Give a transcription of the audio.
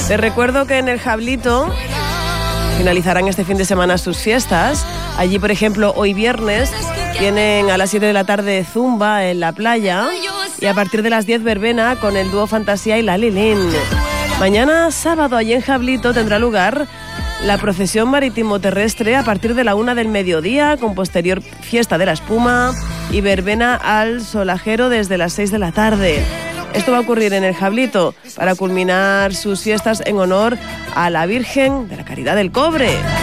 Te recuerdo que en el Jablito finalizarán este fin de semana sus fiestas. Allí, por ejemplo, hoy viernes tienen a las 7 de la tarde zumba en la playa y a partir de las 10 verbena con el dúo Fantasía y la Lilín. Mañana sábado allí en Jablito tendrá lugar la procesión marítimo-terrestre a partir de la 1 del mediodía, con posterior fiesta de la espuma y verbena al solajero desde las 6 de la tarde. Esto va a ocurrir en el Jablito para culminar sus fiestas en honor a la Virgen de la Caridad del Cobre.